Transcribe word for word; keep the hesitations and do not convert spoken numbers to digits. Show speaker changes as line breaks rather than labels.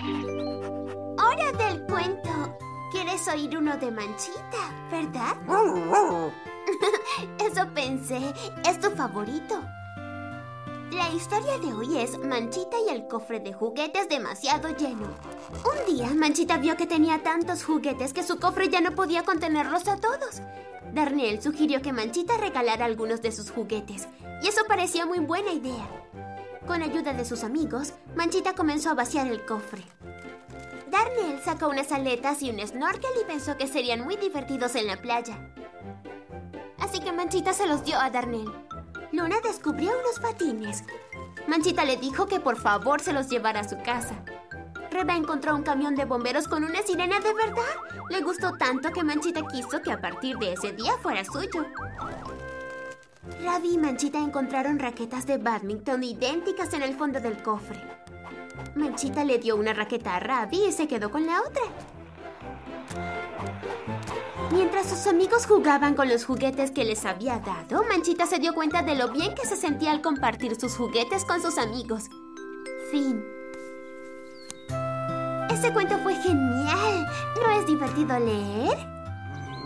¡Hora del cuento! ¿Quieres oír uno de Manchita, verdad? Eso pensé. Es tu favorito. La historia de hoy es Manchita y el cofre de juguetes demasiado lleno. Un día, Manchita vio que tenía tantos juguetes que su cofre ya no podía contenerlos a todos. Darnell sugirió que Manchita regalara algunos de sus juguetes, y eso parecía muy buena idea. Con ayuda de sus amigos, Manchita comenzó a vaciar el cofre. Darnell sacó unas aletas y un snorkel y pensó que serían muy divertidos en la playa. Así que Manchita se los dio a Darnell. Luna descubrió unos patines. Manchita le dijo que por favor se los llevara a su casa. Reba encontró un camión de bomberos con una sirena de verdad. Le gustó tanto que Manchita quiso que a partir de ese día fuera suyo. Ravi y Manchita encontraron raquetas de bádminton idénticas en el fondo del cofre. Manchita le dio una raqueta a Ravi y se quedó con la otra. Mientras sus amigos jugaban con los juguetes que les había dado, Manchita se dio cuenta de lo bien que se sentía al compartir sus juguetes con sus amigos. Fin. Ese cuento fue genial. ¿No es divertido leer?